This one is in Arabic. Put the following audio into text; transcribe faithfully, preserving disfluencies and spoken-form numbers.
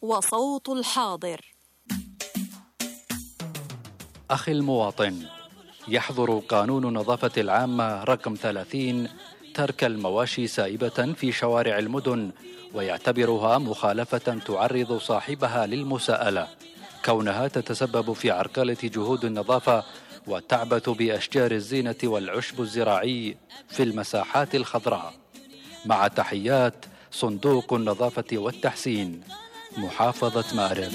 وصوت الحاضر. أخي المواطن، يحظر قانون النظافة العامة رقم ثلاثين ترك المواشي سائبة في شوارع المدن، ويعتبرها مخالفة تعرض صاحبها للمساءلة، كونها تتسبب في عرقلة جهود النظافة وتعبث بأشجار الزينة والعشب الزراعي في المساحات الخضراء. مع تحيات صندوق النظافة والتحسين، محافظة مأرب.